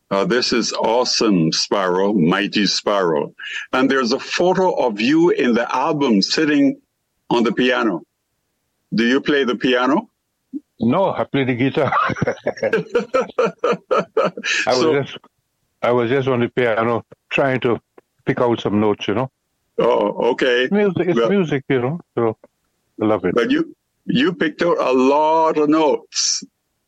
This is awesome, Sparrow, Mighty Sparrow. And there's a photo of you in the album sitting on the piano. Do you play the piano? No, I play the guitar. I was just on the piano trying to pick out some notes, you know. Oh, okay. It's music, you know, so I love it. But you picked out a lot of notes.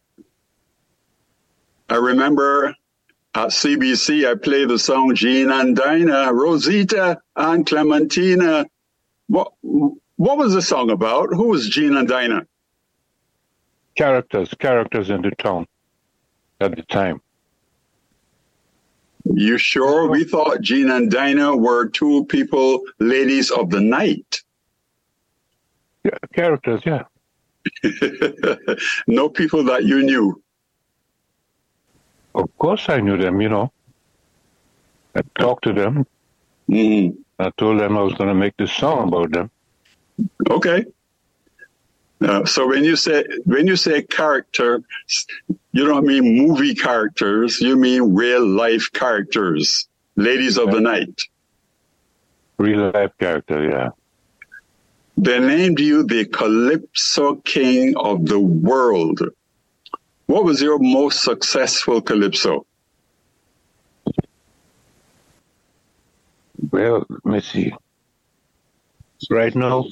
I remember at CBC, I played the song Gene and Dinah, Rosita and Clementina. What was the song about? Who was Gene and Dinah? Characters in the town at the time. You sure? We thought Gene and Dinah were two people, ladies of the night. Yeah, characters, yeah. No people that you knew. Of course I knew them, you know. I talked to them. Mm-hmm. I told them I was going to make this song about them. Okay. So when you say character, you don't mean movie characters. You mean real life characters, ladies of the night. Real life character, yeah. They named you the Calypso King of the world. What was your most successful calypso? Well, let me see. Right now,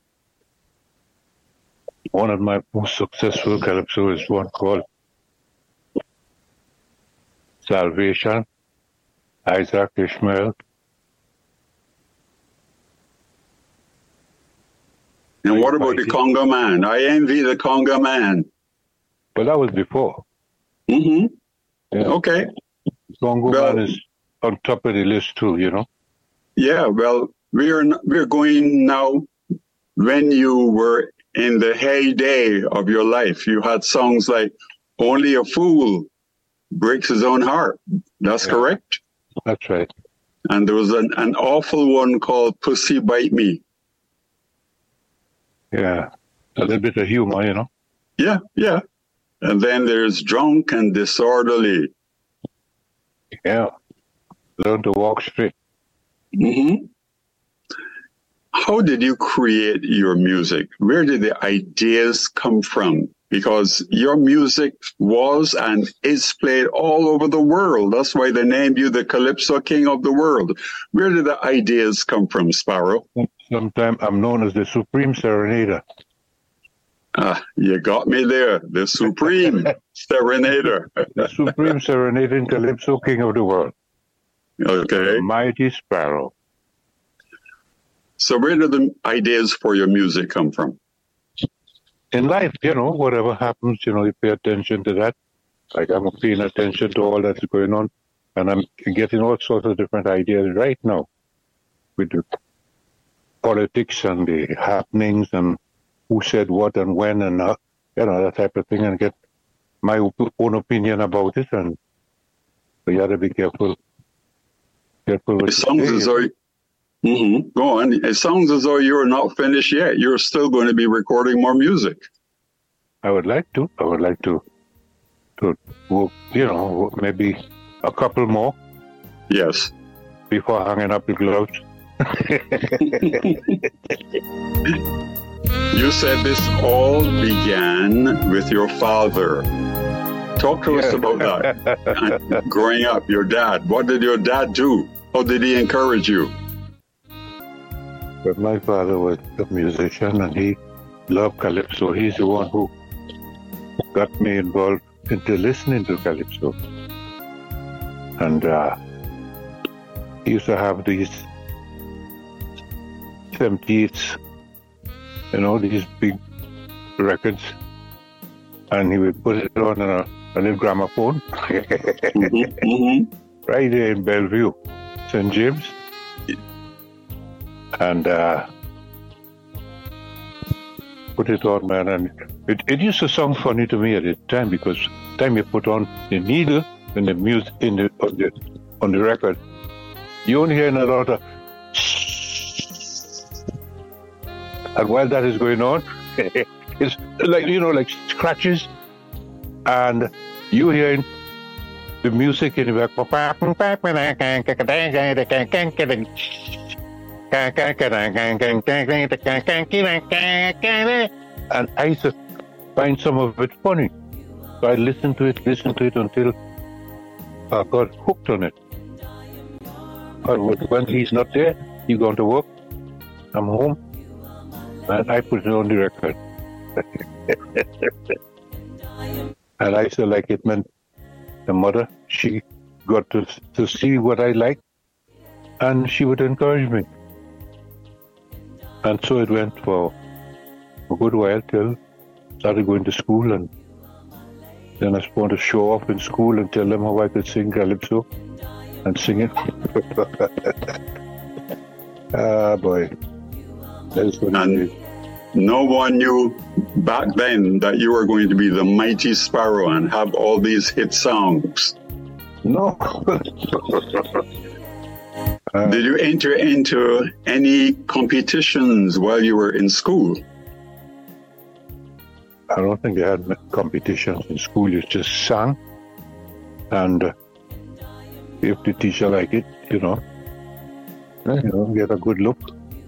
one of my most successful calypso is one called Salvation, Isaac Ishmael. And what about the Conga Man? I envy the Conga Man. Well, that was before. Mm-hmm. Yeah. Okay. Conga Man is on top of the list too, you know? Yeah, well, we're going now. When you were in the heyday of your life, you had songs like Only a Fool Breaks His Own Heart. That's correct? That's right. And there was an awful one called Pussy Bite Me. Yeah, a little bit of humor, you know? Yeah, yeah. And then there's Drunk and Disorderly. Yeah, Learn to Walk Straight. Mm-hmm. How did you create your music? Where did the ideas come from? Because your music was and is played all over the world. That's why they named you the Calypso King of the world. Where did the ideas come from, Sparrow? Sometimes I'm known as the Supreme Serenader. You got me there. The Supreme Serenader. The Supreme Serenading Calypso King of the world. Okay. The Mighty Sparrow. So where did the ideas for your music come from? In life, you know, whatever happens, you know, you pay attention to that. Like I'm paying attention to all that's going on, and I'm getting all sorts of different ideas right now with the politics and the happenings and who said what and when and, you know, that type of thing, and get my own opinion about it. And so you have to be careful. Careful with it sounds as though... Mm-hmm. Go on. It sounds as though you're not finished yet. You're still going to be recording more music. I would like to. I would like to, you know, maybe a couple more. Yes. Before hanging up the gloves. You said this all began with your father. Talk to us about that. Growing up, your dad. What did your dad do? How did he encourage you? But my father was a musician and he loved calypso. He's the one who got me involved into listening to calypso. And he used to have these 78s, you know, these big records, and he would put it on a little gramophone right there in Bellevue, St. James. And put it on, man, and it used to sound funny to me at the time, because the time you put on the needle in the music on the record, you only hear a lot of, and while that is going on, it's like, you know, like scratches, and you hearing the music in the back. And I used to find some of it funny. So I listened to it until I got hooked on it. But when he's not there, he's gone to work, I'm home, and I put it on the record. And I still like it, man. The mother, she got to see what I like, and she would encourage me. And so it went for a good while till I started going to school, and then I was going to show off in school and tell them how I could sing calypso and sing it. Ah, boy. That's what it is. No one knew back then that you were going to be the mighty Sparrow and have all these hit songs. No. Did you enter into any competitions while you were in school? I don't think they had competitions in school. You just sang, and if the teacher liked it, get a good look.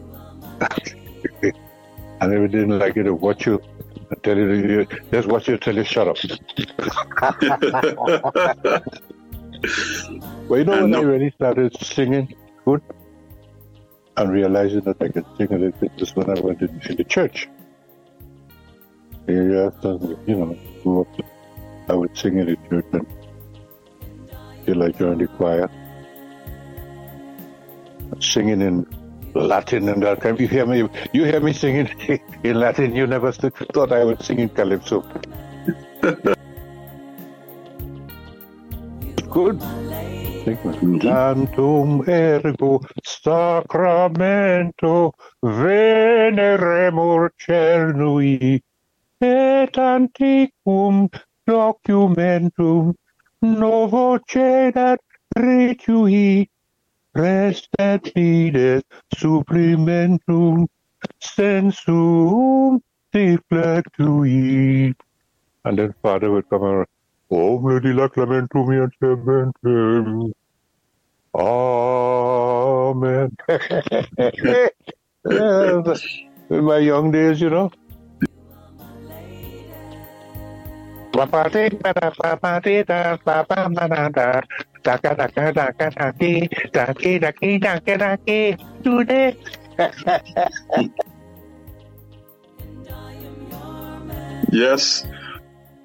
And if they didn't like it, they'll watch you and tell you, just watch you till you shut up. But when I really started singing good and realizing that I could sing a little bit, was when I went in the church. I would sing in the church until I joined the choir. Singing in Latin and that kind. You hear me singing in Latin, you never thought I would sing in calypso. Good. Tantum ergo sacramento veneremur cernui et antiquum documentum novo cedat retui restet fides supplimentum sensum deflectui. And then Father would come around, Omne laclamentum et sementem. Amen. In my young days, Yes,